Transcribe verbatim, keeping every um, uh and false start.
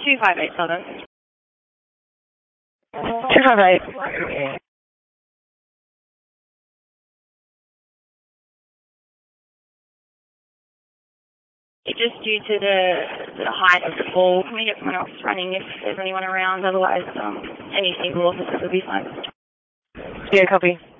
two five eight Southern. two five eight. Just due to the, the height of the fall, can we get someone else running if there's anyone around? Otherwise, um, any single officers will be fine. Yeah, copy.